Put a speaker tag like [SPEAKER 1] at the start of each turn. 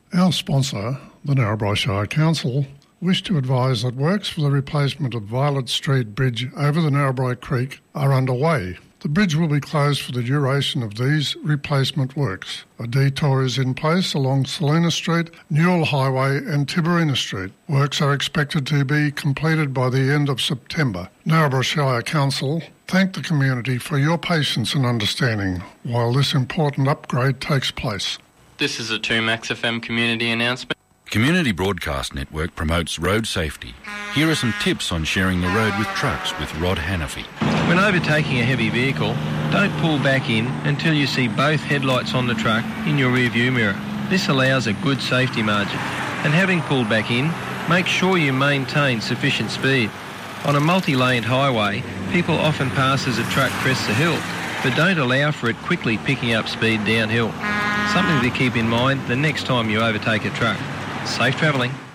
[SPEAKER 1] Our sponsor, the Narrabri Shire Council, wish to advise that works for the replacement of Violet Street Bridge over the Narrabri Creek are underway. The bridge will be closed for the duration of these replacement works. A detour is in place along Salina Street, Newell Highway and Tiberina Street. Works are expected to be completed by the end of September. Narrabri Shire Council thank the community for your patience and understanding while this important upgrade takes place.
[SPEAKER 2] This is a 2Max FM community announcement.
[SPEAKER 3] Community Broadcast Network promotes road safety. Here are some tips on sharing the road with trucks with Rod Hannafy.
[SPEAKER 4] When overtaking a heavy vehicle, don't pull back in until you see both headlights on the truck in your rear view mirror. This allows a good safety margin. And having pulled back in, make sure you maintain sufficient speed. On a multi-laned highway, people often pass as a truck crests a hill, but don't allow for it quickly picking up speed downhill. Something to keep in mind the next time you overtake a truck. Safe travelling.